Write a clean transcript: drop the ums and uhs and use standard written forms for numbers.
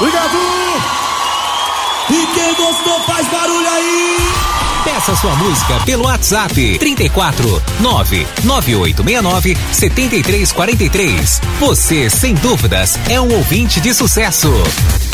Obrigado! E quem gostou faz barulho aí! Peça sua música pelo WhatsApp 34 99869 7343. Você, sem dúvidas, é um ouvinte de sucesso.